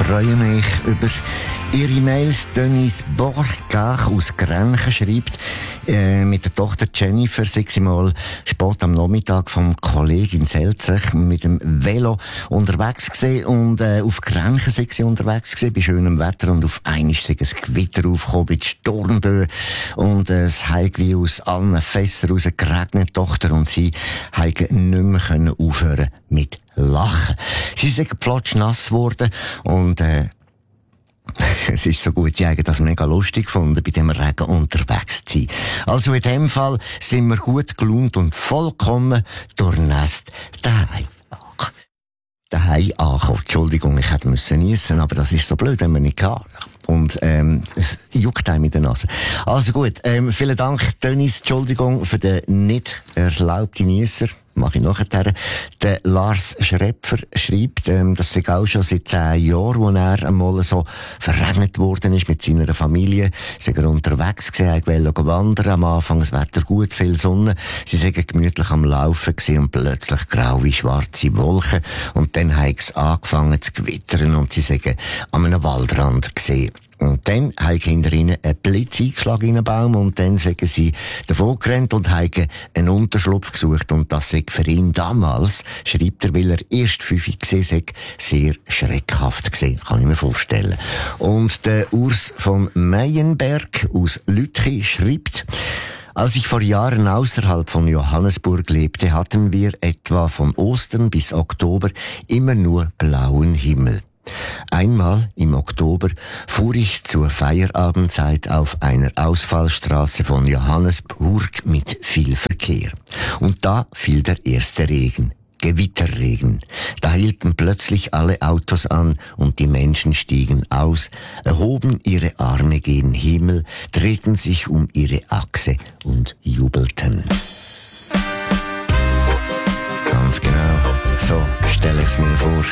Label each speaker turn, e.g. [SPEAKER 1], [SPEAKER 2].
[SPEAKER 1] freue mich über Ihre Mails. Denise Borgach aus Grenchen schreibt, mit der Tochter Jennifer sei sie mal spät am Nachmittag vom Kollegen in Selzach mit dem Velo unterwegs gewesen und auf Grenchen sei sie unterwegs gewesen, bei schönem Wetter, und auf einmal sei ein Gewitter aufgekommen mit Sturmböen und es hat wie aus allen Fässern raus geregnet, Tochter und sie haben nicht mehr können aufhören mit Lachen. Sie sind platschnass geworden und es ist so gut, sie haben das mega lustig gefunden, bei dem Regen unterwegs zu sein. Also in dem Fall sind wir gut gelaunt und vollkommen durchnässt daheim. Daheim angekommen. Entschuldigung, ich hätte niesen, aber das ist so blöd, wenn man nicht kann. Und es juckt einem in der Nase. Also gut, vielen Dank, Dennis, Entschuldigung für den nicht erlaubten Nieser. Mache ich nachher. Der Lars Schrepfer schreibt, das sei auch schon seit 10 Jahren, wo er einmal so verregnet worden ist mit seiner Familie. Sie sind unterwegs gewesen, wollten wandern, am Anfang das Wetter gut, viel Sonne. Sie sind gemütlich am Laufen gewesen und plötzlich graue, schwarze Wolken. Und dann haben sie angefangen zu gewittern und sie sind an einem Waldrand gesehen. Und dann haben hinter ihnen einen Blitz eingeschlagen in einen Baum und dann sind sie davon gerannt und haben einen Unterschlupf gesucht. Und das sei für ihn damals, schreibt er, weil er erst 5 gesehen sei, sehr schreckhaft gesehen, kann ich mir vorstellen. Und der Urs von Meyenberg aus Lütchi schreibt, als ich vor Jahren außerhalb von Johannesburg lebte, hatten wir etwa von Ostern bis Oktober immer nur blauen Himmel. Einmal im Oktober fuhr ich zur Feierabendzeit auf einer Ausfallstraße von Johannesburg mit viel Verkehr. Und da fiel der erste Regen. Gewitterregen. Da hielten plötzlich alle Autos an und die Menschen stiegen aus, erhoben ihre Arme gen Himmel, drehten sich um ihre Achse und jubelten. Ganz genau, so stelle ich es mir vor.